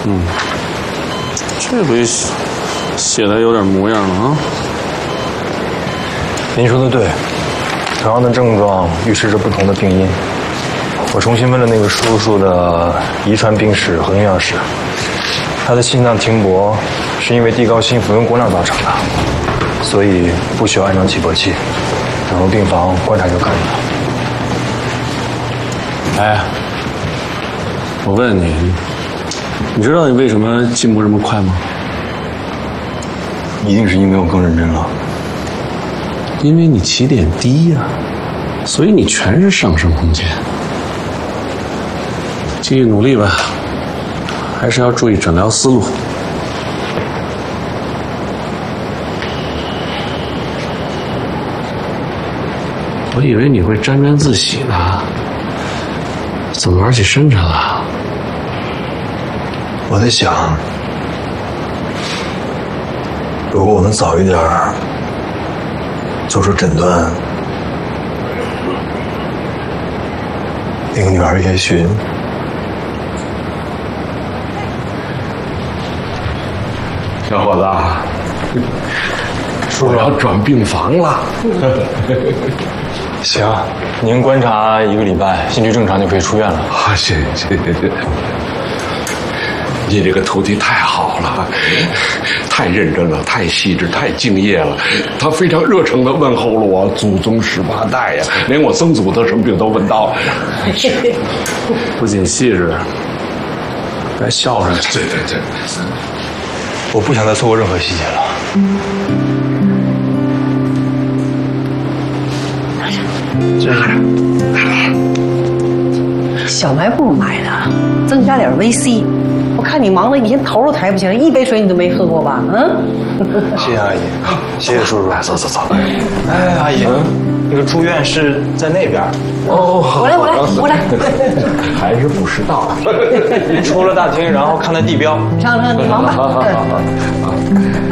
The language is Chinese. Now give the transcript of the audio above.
这回写的有点模样了啊。 您说的对，同样的症状预示着不同的病因。我重新问了那个叔叔的遗传病史和营养史，他的心脏停泊是因为地高辛服用过量造成的，所以不需要安装起搏器，等入病房观察就可以了。 哎，我问你，你知道你为什么进步这么快吗？ 一定是因为我更认真了。 因为你起点低呀，所以你全是上升空间。继续努力吧，还是要注意诊疗思路。我以为你会沾沾自喜呢，怎么玩起深沉了？ 我在想，如果我能早一点做出诊断，那个女孩也许…… 小伙子，叔叔要转病房了。 行，您观察1个礼拜，心律正常就可以出院了。 啊，谢谢。你这个徒弟太好了，太认真了，太细致，太敬业了。他非常热诚地问候了我祖宗18代呀，连我曾祖得什么病都问到了。不仅细致，还孝顺。对。 我不想再错过任何细节了。 小卖部买的，增加点VC。我看你忙的一天头都抬不起来，一杯水你都没喝过吧？ 谢谢阿姨，谢谢叔叔。 走。 哎，阿姨，那个住院是在那边。 我来。 还是不知道。 出了大厅，然后看那地标。 上，你忙吧。 好。